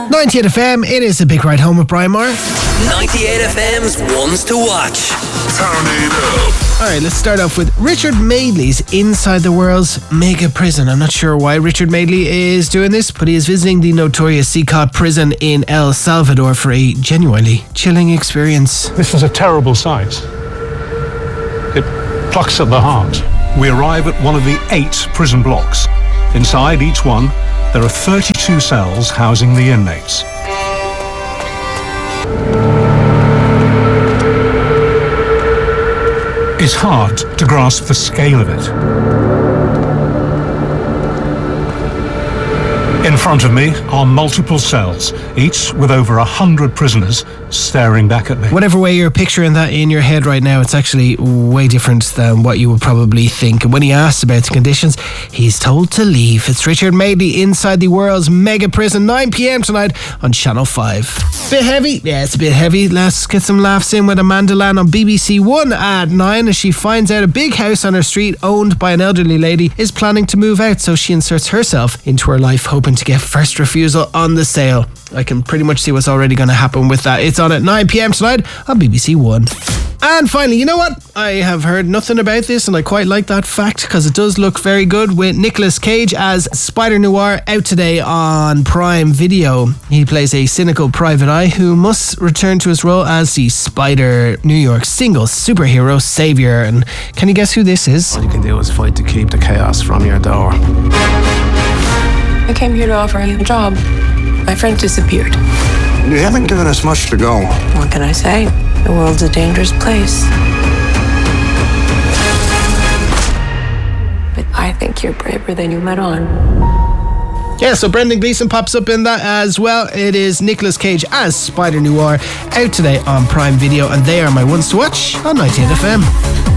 98 FM, it is a big ride home with Brian Moore. 98 FM's ones to watch. Turn it up. Alright, let's start off with Richard Madeley's Inside the World's Mega Prison. I'm not sure why Richard Madeley is doing this, but he is visiting the notorious CICOT prison in El Salvador for a genuinely chilling experience. This is a terrible sight. It plucks at the heart. We arrive at one of the 8 prison blocks. Inside each one, there are 32 cells housing the inmates. It's hard to grasp the scale of it. In front of me are multiple cells, each with over 100 prisoners staring back at me. Whatever way you're picturing that in your head right now, it's actually way different than what you would probably think. And when he asked about the conditions, he's told to leave. It's Richard Madeley Inside the World's Mega Prison, 9 p.m. tonight on Channel 5. Bit heavy? Yeah, it's a bit heavy. Let's get some laughs in with Amanda Lan on BBC One at 9 as she finds out a big house on her street owned by an elderly lady is planning to move out, so she inserts herself into her life, hoping to get first refusal on the sale. I can pretty much see what's already going to happen with that. It's on at 9 p.m. tonight on BBC One. And finally, you know what? I have heard nothing about this and I quite like that fact because it does look very good, with Nicolas Cage as Spider-Noir out today on Prime Video. He plays a cynical private eye who must return to his role as the Spider New York single superhero savior. And can you guess who this is? All you can do is fight to keep the chaos from your door. I came here to offer you a job. My friend disappeared. You haven't given us much to go. What can I say? The world's a dangerous place. But I think you're braver than you let on. Yeah, so Brendan Gleeson pops up in that as well. It is Nicolas Cage as Spider-Noir out today on Prime Video, and they are my ones to watch on 98 FM.